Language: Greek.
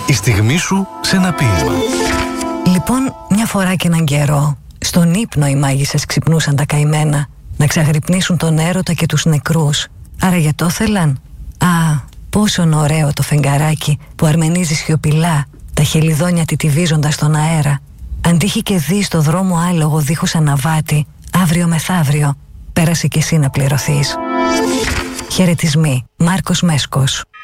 Η στιγμή σου σε ένα ποίημα. Λοιπόν, μια φορά και έναν καιρό, στον ύπνο οι μάγισσες ξυπνούσαν τα καημένα να ξαγρυπνήσουν τον έρωτα και τους νεκρούς. Άρα για το θέλαν. Α, πόσο ωραίο το φεγγαράκι που αρμενίζει σιωπηλά, τα χελιδόνια τιτιβίζοντας στον αέρα. Αν τύχει και δει στο δρόμο άλογο δίχως αναβάτη, αύριο μεθαύριο, πέρασε κι εσύ να πληρωθείς. Χαιρετισμοί. Μάρκος Μέσκος.